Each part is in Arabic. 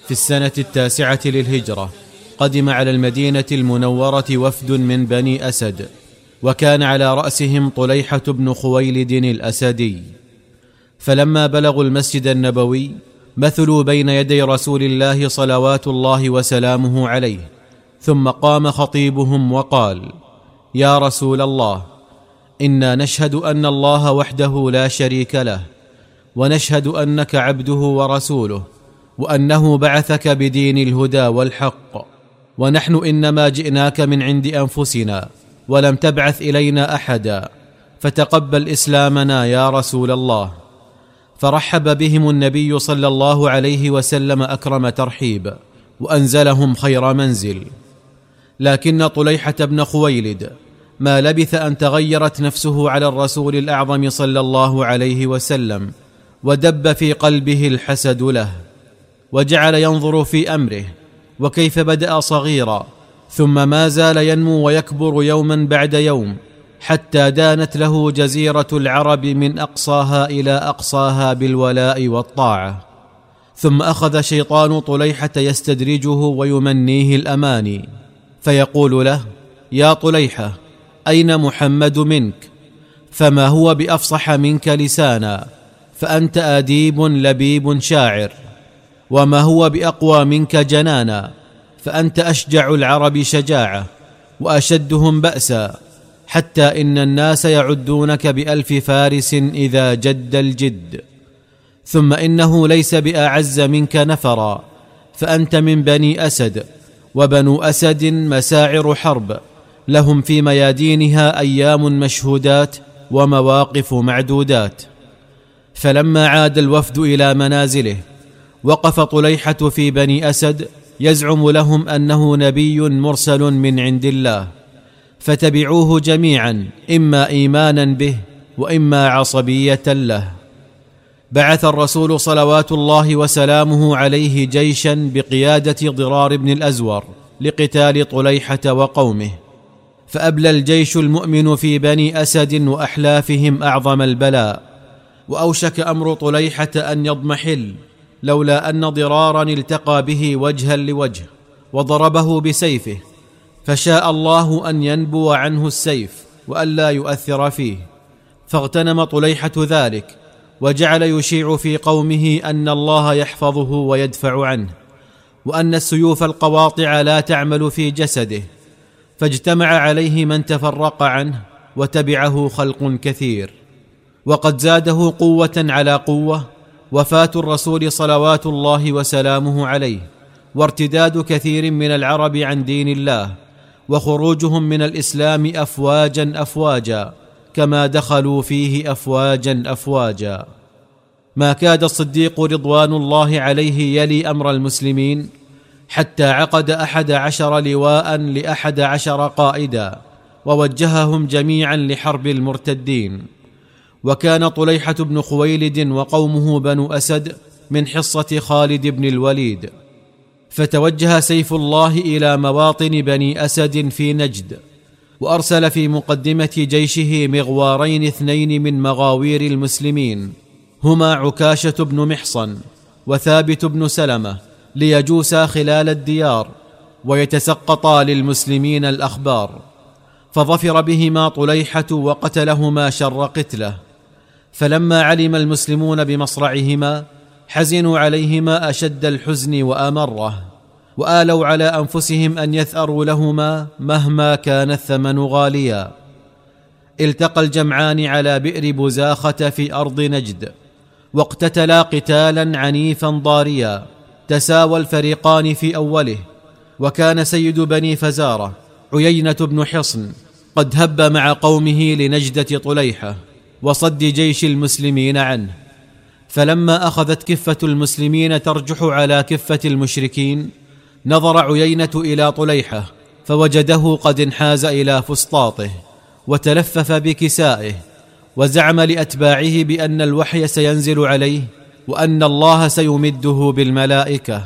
في السنة 9 للهجرة قدم على المدينة المنورة وفد من بني أسد، وكان على رأسهم طليحة بن خويلد الأسدي. فلما بلغوا المسجد النبوي مثلوا بين يدي رسول الله صلوات الله وسلامه عليه، ثم قام خطيبهم وقال: يا رسول الله، إنا نشهد أن الله وحده لا شريك له، ونشهد أنك عبده ورسوله، وأنه بعثك بدين الهدى والحق، ونحن إنما جئناك من عند أنفسنا ولم تبعث إلينا أحدا، فتقبل إسلامنا يا رسول الله. فرحب بهم النبي صلى الله عليه وسلم أكرم ترحيب، وأنزلهم خير منزل. لكن طليحة بن خويلد ما لبث أن تغيرت نفسه على الرسول الأعظم صلى الله عليه وسلم، ودب في قلبه الحسد له، وجعل ينظر في أمره، وكيف بدأ صغيرا ثم ما زال ينمو ويكبر يوما بعد يوم، حتى دانت له جزيرة العرب من أقصاها إلى أقصاها بالولاء والطاعة. ثم أخذ شيطان طليحة يستدرجه ويمنيه الأماني، فيقول له: يا طليحة، أين محمد منك؟ فما هو بأفصح منك لسانا، فأنت أديب لبيب شاعر. وما هو بأقوى منك جنانا، فأنت أشجع العرب شجاعة وأشدهم بأسا، حتى إن الناس يعدونك ب1000 فارس إذا جد الجد. ثم إنه ليس بأعز منك نفرا، فأنت من بني أسد، وبنو أسد مساعر حرب، لهم في ميادينها أيام مشهودات ومواقف معدودات. فلما عاد الوفد إلى منازله وقف طليحة في بني أسد يزعم لهم أنه نبي مرسل من عند الله، فتبعوه جميعا، إما إيمانا به وإما عصبية له. بعث الرسول صلوات الله وسلامه عليه جيشا بقيادة ضرار بن الأزور لقتال طليحة وقومه، فأبلى الجيش المؤمن في بني أسد وأحلافهم أعظم البلاء، وأوشك أمر طليحة أن يضمحل، لولا أن ضرارا التقى به وجها لوجه وضربه بسيفه، فشاء الله أن ينبو عنه السيف وألا يؤثر فيه، فاغتنم طليحة ذلك، وجعل يشيع في قومه أن الله يحفظه ويدفع عنه، وأن السيوف القواطع لا تعمل في جسده، فاجتمع عليه من تفرق عنه وتبعه خلق كثير. وقد زاده قوة على قوة وفاة الرسول صلوات الله وسلامه عليه، وارتداد كثير من العرب عن دين الله، وخروجهم من الإسلام أفواجا أفواجا، كما دخلوا فيه أفواجا أفواجا. ما كاد الصديق رضوان الله عليه يلي أمر المسلمين، حتى عقد 11 لواء ل11 قائدا، ووجههم جميعا لحرب المرتدين. وكان طليحة بن خويلد وقومه بنو أسد من حصة خالد بن الوليد، فتوجه سيف الله إلى مواطن بني أسد في نجد، وأرسل في مقدمة جيشه مغوارين 2 من مغاوير المسلمين، هما عكاشة بن محصن وثابت بن سلمة، ليجوسا خلال الديار ويتسقطا للمسلمين الأخبار. فظفر بهما طليحة وقتلهما شر قتله. فلما علم المسلمون بمصرعهما حزنوا عليهما أشد الحزن وأمره، وآلوا على أنفسهم أن يثأروا لهما مهما كان الثمن غاليا. التقى الجمعان على بئر بزاخة في أرض نجد، واقتتلا قتالا عنيفا ضاريا، تساوى الفريقان في أوله. وكان سيد بني فزارة عيينة بن حصن قد هب مع قومه لنجدة طليحة وصد جيش المسلمين عنه. فلما أخذت كفة المسلمين ترجح على كفة المشركين، نظر عيينة إلى طليحة فوجده قد انحاز إلى فسطاطه وتلفف بكسائه، وزعم لأتباعه بأن الوحي سينزل عليه وأن الله سيمده بالملائكة.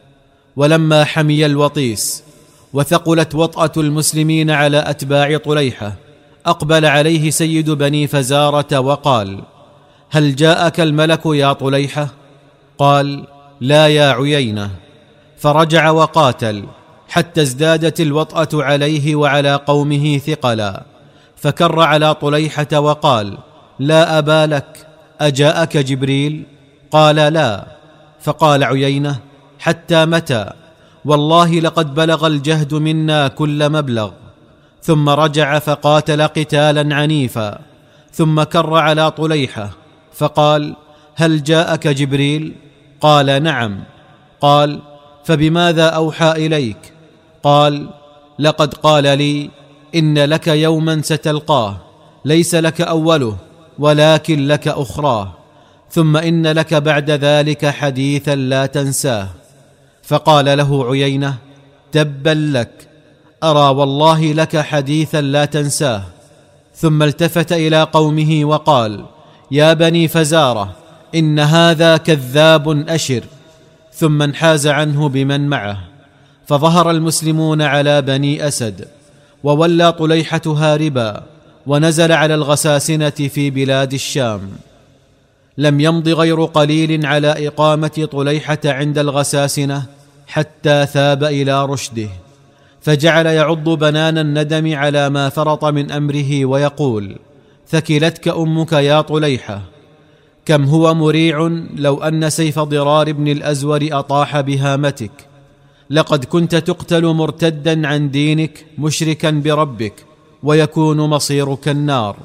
ولما حمي الوطيس وثقلت وطأة المسلمين على أتباع طليحة، أقبل عليه سيد بني فزارة وقال: هل جاءك الملك يا طليحة؟ قال: لا يا عيينة. فرجع وقاتل حتى ازدادت الوطأة عليه وعلى قومه ثقلا، فكر على طليحة وقال: لا أبا لك، أجاءك جبريل؟ قال: لا. فقال عيينة: حتى متى؟ والله لقد بلغ الجهد منا كل مبلغ. ثم رجع فقاتل قتالا عنيفا، ثم كر على طليحة فقال: هل جاءك جبريل؟ قال: نعم. قال: فبماذا أوحى إليك؟ قال: لقد قال لي: إن لك يوما ستلقاه ليس لك أوله ولكن لك أخراه، ثم إن لك بعد ذلك حديثا لا تنساه. فقال له عيينة: تبا لك، أرى والله لك حديثا لا تنساه. ثم التفت إلى قومه وقال: يا بني فزارة، إن هذا كذاب أشر. ثم انحاز عنه بمن معه، فظهر المسلمون على بني أسد، وولى طليحة هاربا، ونزل على الغساسنة في بلاد الشام. لم يمض غير قليل على إقامة طليحة عند الغساسنة حتى ثاب إلى رشده، فجعل يعض بنان الندم على ما فرط من أمره ويقول: ثكلتك أمك يا طليحة، كم هو مريع لو أن سيف ضرار بن الأزور أطاح بهامتك، لقد كنت تقتل مرتدا عن دينك مشركا بربك، ويكون مصيرك النار.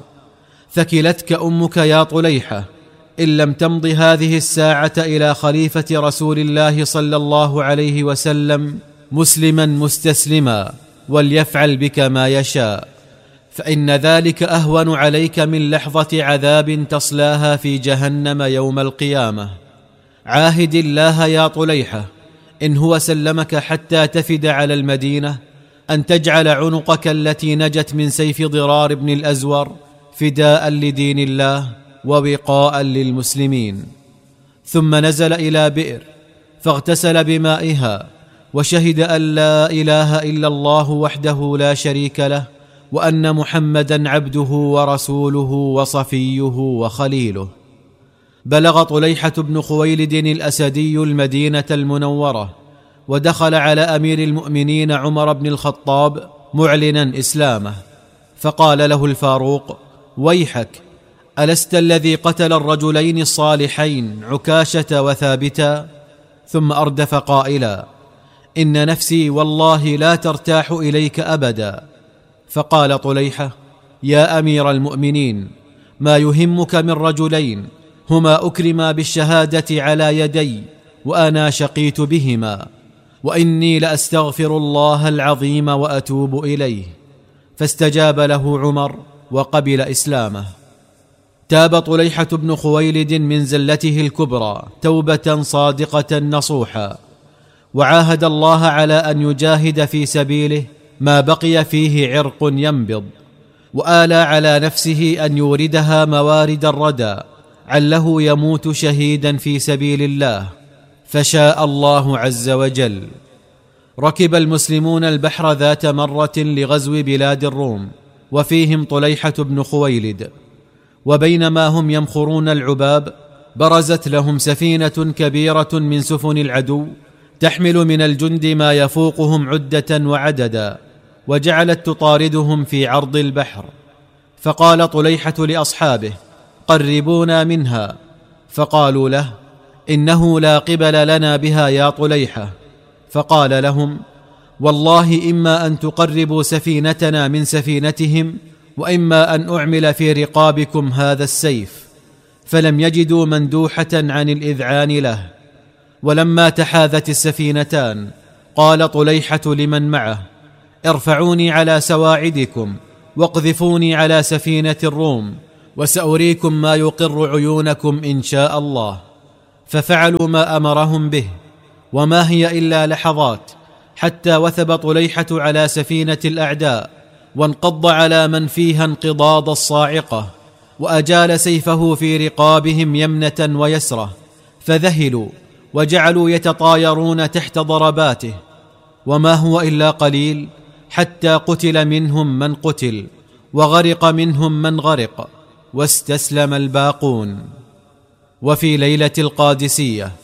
ثكلتك أمك يا طليحة، إن لم تمض هذه الساعة إلى خليفة رسول الله صلى الله عليه وسلم مسلما مستسلما، وليفعل بك ما يشاء، فإن ذلك أهون عليك من لحظة عذاب تصلاها في جهنم يوم القيامة. عاهد الله يا طليحة، إن هو سلمك حتى تفد على المدينة، أن تجعل عنقك التي نجت من سيف ضرار بن الأزور فداء لدين الله ووقاء للمسلمين. ثم نزل إلى بئر فاغتسل بمائها، وشهد أن لا إله إلا الله وحده لا شريك له، وأن محمدا عبده ورسوله وصفيه وخليله. بلغ طليحة بن خويلد الأسدي المدينة المنورة، ودخل على أمير المؤمنين عمر بن الخطاب معلنا إسلامه، فقال له الفاروق: ويحك، ألست الذي قتل الرجلين الصالحين عكاشة وثابتا؟ ثم أردف قائلا: إن نفسي والله لا ترتاح إليك أبدا. فقال طليحة: يا أمير المؤمنين، ما يهمك من رجلين هما أكرما بالشهادة على يدي، وأنا شقيت بهما، وإني لأستغفر الله العظيم وأتوب إليه. فاستجاب له عمر وقبل إسلامه. تاب طليحة بن خويلد من زلته الكبرى توبة صادقة نصوحا، وعاهد الله على أن يجاهد في سبيله ما بقي فيه عرق ينبض، وآلى على نفسه أن يوردها موارد الردى عله يموت شهيدا في سبيل الله، فشاء الله عز وجل. ركب المسلمون البحر ذات مرة لغزو بلاد الروم، وفيهم طليحة بن خويلد، وبينما هم يمخرون العباب برزت لهم سفينة كبيرة من سفن العدو تحمل من الجند ما يفوقهم عدة وعددا، وجعلت تطاردهم في عرض البحر. فقال طليحة لأصحابه: قربونا منها. فقالوا له: إنه لا قبل لنا بها يا طليحة. فقال لهم: والله إما أن تقربوا سفينتنا من سفينتهم، وإما أن أعمل في رقابكم هذا السيف. فلم يجدوا مندوحة عن الإذعان له. ولما تحاذت السفينتان قال طليحة لمن معه: ارفعوني على سواعدكم واقذفوني على سفينة الروم، وسأريكم ما يقر عيونكم إن شاء الله. ففعلوا ما أمرهم به، وما هي إلا لحظات حتى وثب طليحة على سفينة الأعداء، وانقض على من فيها انقضاض الصاعقة، وأجال سيفه في رقابهم يمنة ويسرة، فذهلوا وجعلوا يتطايرون تحت ضرباته. وما هو إلا قليل حتى قتل منهم من قتل، وغرق منهم من غرق، واستسلم الباقون. وفي ليلة القادسية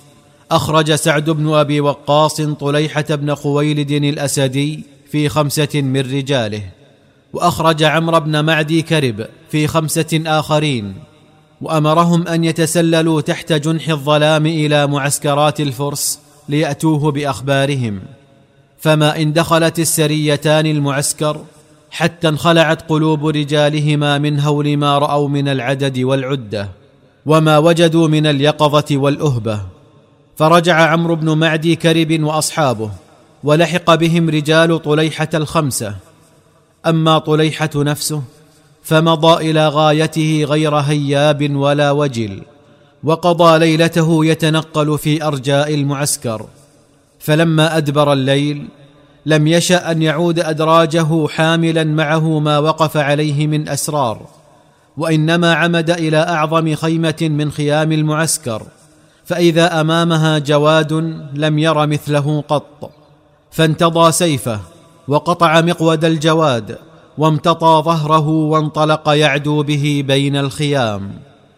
أخرج سعد بن أبي وقاص طليحة بن خويلد الأسدي في 5 من رجاله، وأخرج عمرو بن معدي كرب في 5 آخرين، وأمرهم أن يتسللوا تحت جنح الظلام إلى معسكرات الفرس ليأتوه بأخبارهم. فما إن دخلت السريتان المعسكر حتى انخلعت قلوب رجالهما من هول ما رأوا من العدد والعدة وما وجدوا من اليقظة والأهبة. فرجع عمرو بن معدي كرب وأصحابه، ولحق بهم رجال طليحة 5. أما طليحة نفسه فمضى إلى غايته غير هياب ولا وجل، وقضى ليلته يتنقل في أرجاء المعسكر. فلما أدبر الليل لم يشأ أن يعود أدراجه حاملا معه ما وقف عليه من أسرار، وإنما عمد إلى أعظم خيمة من خيام المعسكر، فإذا أمامها جواد لم ير مثله قط، فانتضى سيفه وقطع مقود الجواد وامتطى ظهره وانطلق يعدو به بين الخيام.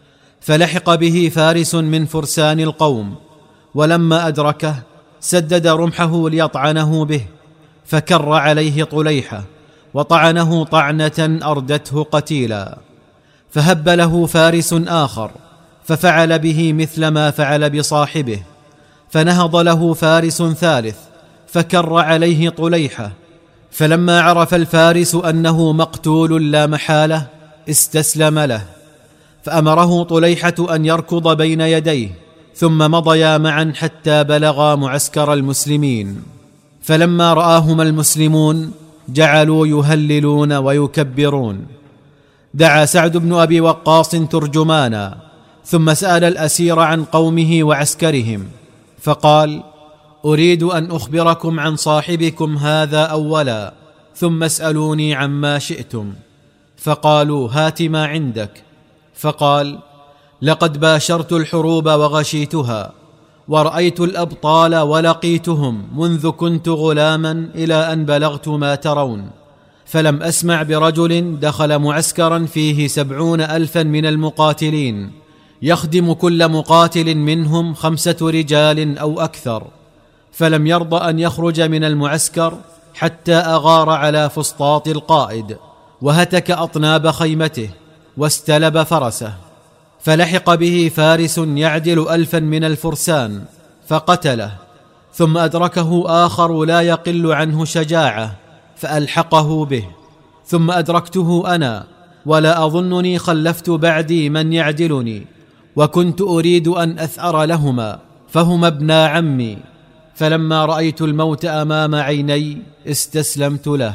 فلحق به فارس من فرسان القوم، ولما أدركه سدد رمحه ليطعنه به، فكر عليه طليحة وطعنه طعنة أردته قتيلا. فهب له فارس آخر ففعل به مثل ما فعل بصاحبه، فنهض له فارس ثالث فكر عليه طليحة، فلما عرف الفارس أنه مقتول لا محالة استسلم له، فأمره طليحة أن يركض بين يديه، ثم مضيا معا حتى بلغا معسكر المسلمين. فلما رآهما المسلمون جعلوا يهللون ويكبرون. دعا سعد بن أبي وقاص ترجمانا، ثم سأل الأسير عن قومه وعسكرهم، فقال: أريد أن أخبركم عن صاحبكم هذا أولا، ثم اسألوني عما شئتم. فقالوا: هات ما عندك. فقال: لقد باشرت الحروب وغشيتها، ورأيت الأبطال ولقيتهم منذ كنت غلاما إلى أن بلغت ما ترون، فلم أسمع برجل دخل معسكرا فيه 70,000 من المقاتلين يخدم كل مقاتل منهم 5 رجال أو أكثر، فلم يرضى أن يخرج من المعسكر حتى أغار على فسطاط القائد وهتك أطناب خيمته واستلب فرسه. فلحق به فارس يعدل 1000 من الفرسان فقتله، ثم أدركه آخر لا يقل عنه شجاعة فألحقه به، ثم أدركته أنا، ولا أظنني خلفت بعدي من يعدلني، وكنت أريد أن أثأر لهما فهما ابنا عمي. فلما رأيت الموت أمام عيني استسلمت له.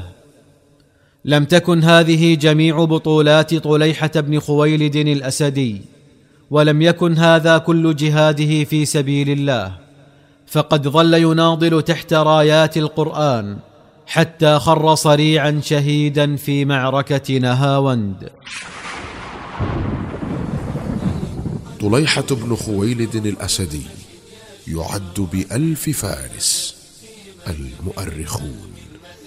لم تكن هذه جميع بطولات طليحة بن خويلد الأسدي، ولم يكن هذا كل جهاده في سبيل الله، فقد ظل يناضل تحت رايات القرآن حتى خر صريعا شهيدا في معركة نهاوند. طليحة بن خويلد الأسدي يعد ب1000 فارس. المؤرخون